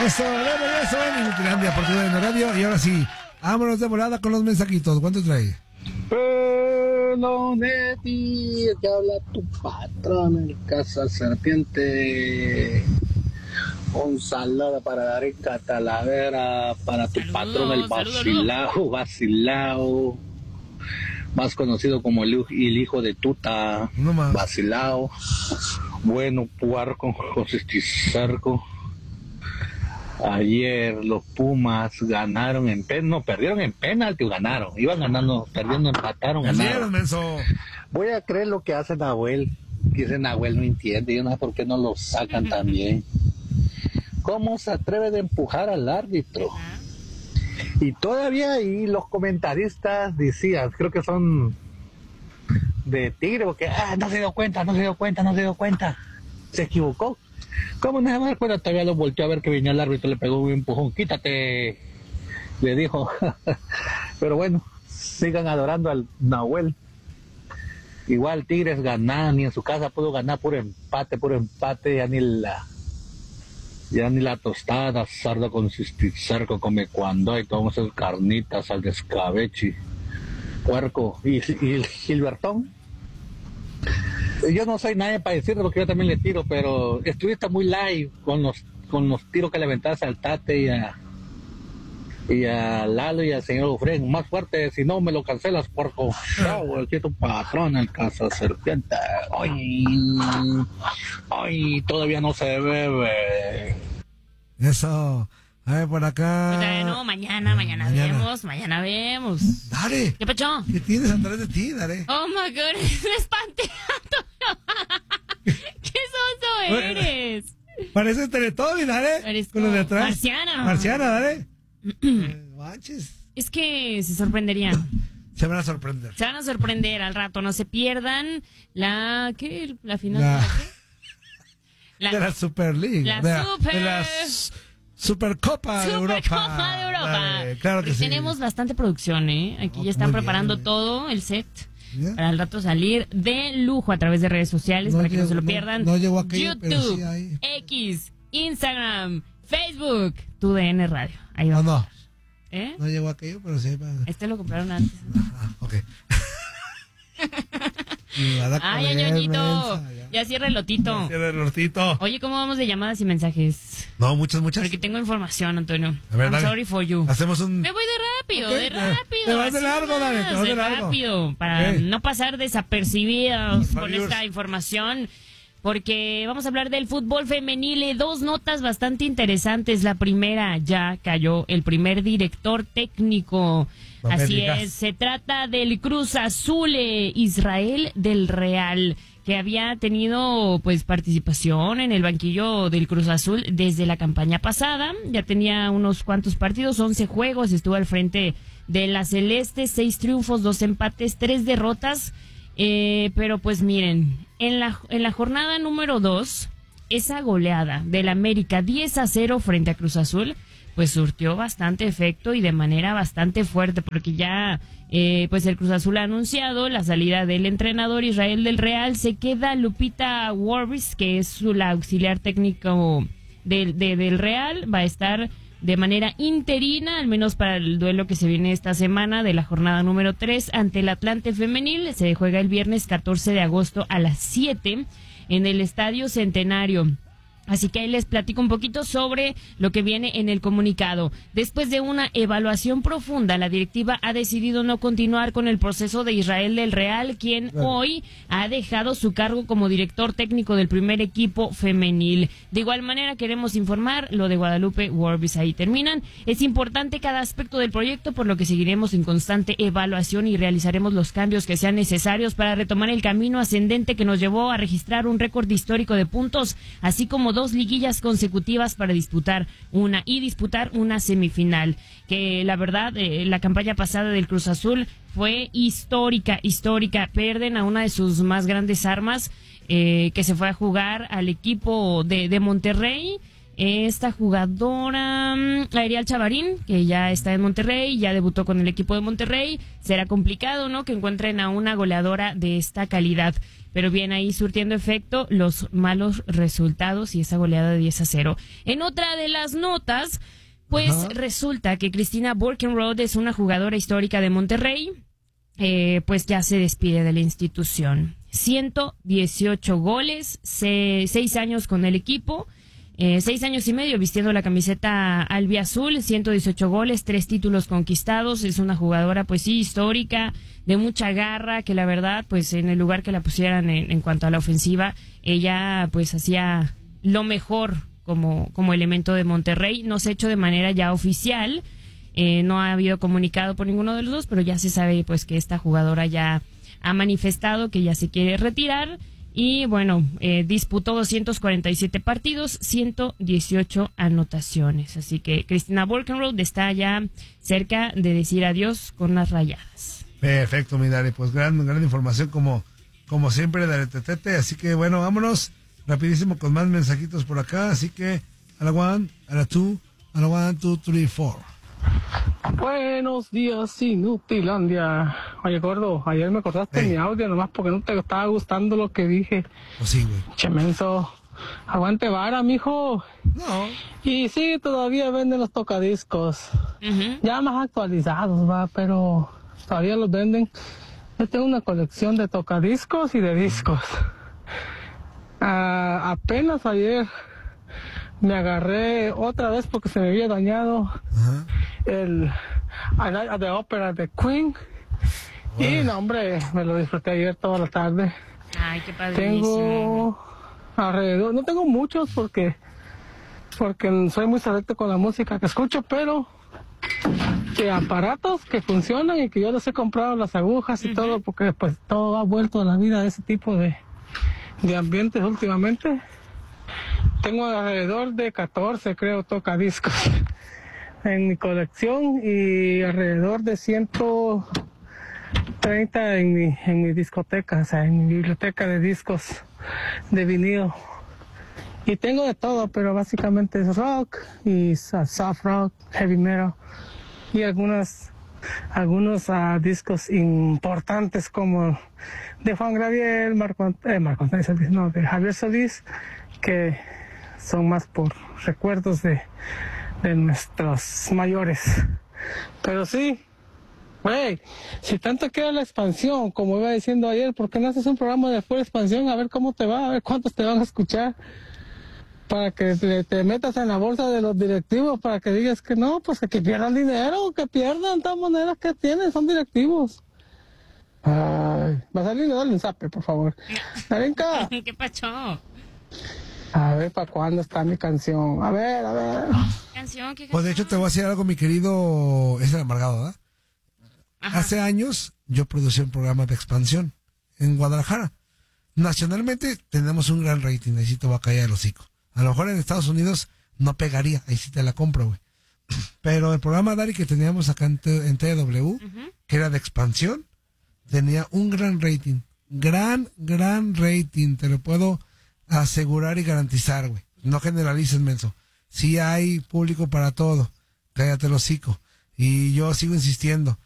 Eso, de regreso en Inutilandia Deportiva en Radio. Y ahora sí, vámonos de volada con los mensajitos. ¿Cuánto trae? Pelo de ti, que habla tu patrón en Casa Serpiente. Un saludo para Darín Catalavera, para tu patrón el Vacilao, más conocido como el hijo de Tuta, Vacilao. Bueno, puerco, José Tizarco. Ayer los Pumas ganaron perdieron en penalti o ganaron. Iban ganando, perdiendo, empataron, ganaron. Voy a creer lo que hace Nahuel. Dice Nahuel no entiende, yo no sé por qué no lo sacan también. ¿Cómo se atreve de empujar al árbitro? Y todavía ahí los comentaristas decían, creo que son de Tigre, porque no se dio cuenta, se equivocó. ¿Cómo no se va a dar cuenta? Todavía lo volteó a ver que venía el árbitro, le pegó un empujón, quítate, le dijo. Pero bueno, sigan adorando al Nahuel. Igual Tigres ganan, ni en su casa pudo ganar, puro empate, ya ni la tostada, sardo con cisticerco come cuando hay, tomamos esas carnitas al descabechi, puerco, y el Gilbertón. Yo no soy nadie para decirlo porque yo también le tiro, pero estuviste muy live con los tiros que le aventaste al Tate y a Lalo y al señor Ufren. Más fuerte, si no me lo cancelas, puerco. Chao, aquí tu patrón, el Casa Serpiente. Ay, todavía no se bebe. Eso. A ver, por acá. No, mañana vemos. Dale. ¿Qué pasó? ¿Qué tienes atrás de ti, Dale? Oh my God, me espanté. ¿Qué soso eres? Parece Teletubby, Dale. Parezco con lo de atrás. Marciana, Dale. Manches. Es que se sorprenderían. Se van a sorprender. Se van a sorprender al rato. No se pierdan la final. De la Super League. De la Supercopa de Europa. Dale, claro que sí. Tenemos bastante producción, ¿eh? Aquí ya están preparando todo el set. ¿Yeah? Para al rato salir de lujo a través de redes sociales para que no se lo pierdan. No llegó aquello, YouTube, pero sí X, Instagram, Facebook, TUDN Radio. Ahí va. No. ¿Eh? No llegó aquello, pero sí. Este lo compraron antes. Ok. Ay, ñoñito. Ya cierra el lotito. Oye, ¿cómo vamos de llamadas y mensajes? No, muchas. Porque tengo información, Antonio. A ver, I'm sorry for you. Hacemos un... Me voy de rápido. Te vas de largo, dale. Te vas de largo. Rápido, para no pasar desapercibidos con esta información. Porque vamos a hablar del fútbol femenil. Dos notas bastante interesantes. La primera, ya cayó el primer director técnico. Así es, se trata del Cruz Azul, Israel del Real, que había tenido pues participación en el banquillo del Cruz Azul desde la campaña pasada. Ya tenía unos cuantos partidos, 11 juegos, estuvo al frente de la Celeste, 6 triunfos, 2 empates, 3 derrotas. Pero pues miren, en la jornada número 2, esa goleada del América 10-0 frente a Cruz Azul, pues surtió bastante efecto y de manera bastante fuerte, porque ya pues el Cruz Azul ha anunciado la salida del entrenador Israel del Real. Se queda Lupita Warbis, que es la auxiliar técnico del Real. Va a estar de manera interina, al menos para el duelo que se viene esta semana de la jornada número 3 ante el Atlante Femenil. Se juega el viernes 14 de agosto a las 7 en el Estadio Centenario. Así que ahí les platico un poquito sobre lo que viene en el comunicado. Después de una evaluación profunda, la directiva ha decidido no continuar con el proceso de Israel del Real, quien hoy ha dejado su cargo como director técnico del primer equipo femenil. De igual manera, queremos informar lo de Guadalupe Warbis. Ahí terminan. Es importante cada aspecto del proyecto, por lo que seguiremos en constante evaluación y realizaremos los cambios que sean necesarios para retomar el camino ascendente que nos llevó a registrar un récord histórico de puntos, así como 2 liguillas consecutivas para disputar una semifinal. Que la verdad, la campaña pasada del Cruz Azul fue histórica. Pierden a una de sus más grandes armas, que se fue a jugar al equipo de Monterrey. Esta jugadora, Ariel Chavarín, que ya está en Monterrey, ya debutó con el equipo de Monterrey. Será complicado, ¿no?, que encuentren a una goleadora de esta calidad. pero bien ahí surtiendo efecto los malos resultados y esa goleada de 10-0. En otra de las notas, pues resulta que Cristina Borkenroth es una jugadora histórica de Monterrey, pues ya se despide de la institución. 118 goles, 6 años con el equipo, 6 años y medio vistiendo la camiseta albiazul, 118 goles, 3 títulos conquistados. Es una jugadora, pues sí, histórica, de mucha garra, que la verdad, pues en el lugar que la pusieran en cuanto a la ofensiva, ella pues hacía lo mejor como elemento de Monterrey. No se ha hecho de manera ya oficial, no ha habido comunicado por ninguno de los dos, pero ya se sabe pues que esta jugadora ya ha manifestado que ya se quiere retirar y bueno, disputó 247 partidos, 118 anotaciones. Así que Cristina Borkenroth está ya cerca de decir adiós con las Rayadas. Perfecto, mi Dari, pues gran información como siempre de Tetete. Así que bueno, vámonos rapidísimo con más mensajitos por acá. Así que a la 1, a la 2, a la 1, 2, 3, 4. Buenos días, Inutilandia. Oye, gordo, ayer me cortaste mi audio nomás porque no te estaba gustando lo que dije. Pues sí, güey. Chemenso, aguante vara, mijo. No. Y sí, todavía venden los tocadiscos. Ya más actualizados, va, pero todavía los venden. Yo tengo una colección de tocadiscos y de discos. Apenas ayer me agarré otra vez porque se me había dañado el de ópera de Queen. Y no, hombre, me lo disfruté ayer toda la tarde. Ay, qué padrísimo. Tengo alrededor, no tengo muchos porque soy muy selecto con la música que escucho, pero que aparatos que funcionan y que yo les he comprado las agujas y todo, porque pues todo ha vuelto a la vida de ese tipo de ambientes últimamente. Tengo alrededor de 14, creo, tocadiscos en mi colección y alrededor de 130 en mi discoteca, o sea, en mi biblioteca de discos de vinilo. Y tengo de todo, pero básicamente es rock y soft rock, heavy metal y algunos discos importantes como de Juan Gabriel, de Javier Solís, que son más por recuerdos de nuestros mayores. Pero sí, güey, si tanto queda la expansión, como iba diciendo ayer, ¿por qué no haces un programa de fuera expansión? A ver cómo te va, a ver cuántos te van a escuchar, para que te metas en la bolsa de los directivos, para que digas que no, pues que pierdan dinero, que pierdan de todas maneras que tienen, son directivos. Ay, va a salir, dale un zape, por favor. Narinka. ¿Qué pacho? A ver, ¿para cuándo está mi canción? A ver. ¿Canción? ¿Qué canción? Pues de hecho te voy a decir algo, mi querido... Es el amargado, ¿verdad? Ajá. Hace años yo producí un programa de expansión en Guadalajara. Nacionalmente tenemos un gran rating, ahí sí te voy a callar el hocico. A lo mejor en Estados Unidos no pegaría, ahí sí te la compro, güey. Pero el programa, Dari, que teníamos acá en TW, que era de expansión, tenía un gran rating. Gran rating, te lo puedo asegurar y garantizar, güey. No generalices, menso. Sí hay público para todo. Cállate el hocico. Y yo sigo insistiendo.